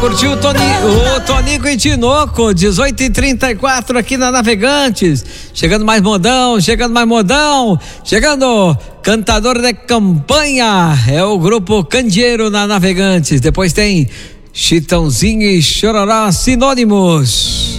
Curtiu o Tonico e Tinoco, 18h34 aqui na Navegantes. Chegando mais modão, chegando cantador de campanha, é o grupo Candeeiro na Navegantes. Depois tem Chitãozinho e Chororó, sinônimos.